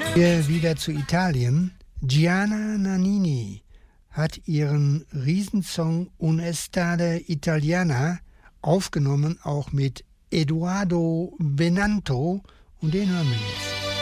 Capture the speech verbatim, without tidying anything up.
Hier wieder zu Italien. Gianna Nannini hat ihren Riesensong Un'estate italiana aufgenommen, auch mit Edoardo Benanto, und den hören wir jetzt.